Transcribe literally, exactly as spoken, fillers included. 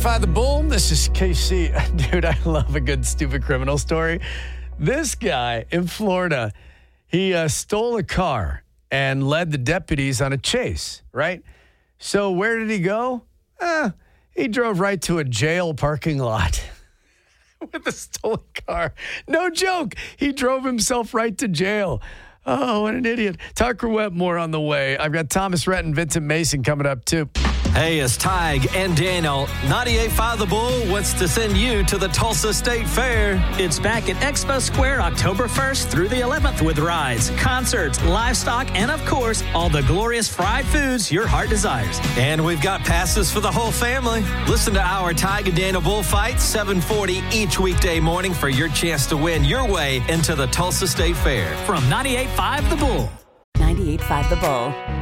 five The Bull. This is K C. Dude, I love a good stupid criminal story. This guy in Florida, he uh, stole a car and led the deputies on a chase, right? So where did he go? Uh, he drove right to a jail parking lot with a stolen car. No joke. He drove himself right to jail. Oh, what an idiot. Tucker Wetmore on the way. I've got Thomas Rhett and Vincent Mason coming up, too. Hey, it's Tig and Daniel. ninety-eight point five The Bull wants to send you to the Tulsa State Fair. It's back at Expo Square October first through the eleventh with rides, concerts, livestock, and of course, all the glorious fried foods your heart desires. And we've got passes for the whole family. Listen to our Tig and Daniel Bullfight, seven forty each weekday morning for your chance to win your way into the Tulsa State Fair. From ninety-eight point five The Bull. ninety-eight point five The Bull.